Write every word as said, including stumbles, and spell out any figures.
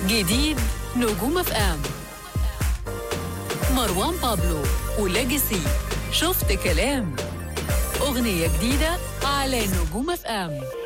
جديد نجوم اف ام، مروان بابلو وليجاسي. شفت كلام، أغنية جديدة على نجوم اف ام.